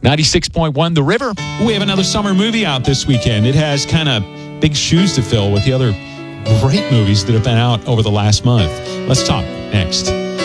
96.1 The River. We have another summer movie out this weekend. It has kind of big shoes to fill with the other great movies that have been out over the last month. Let's talk next.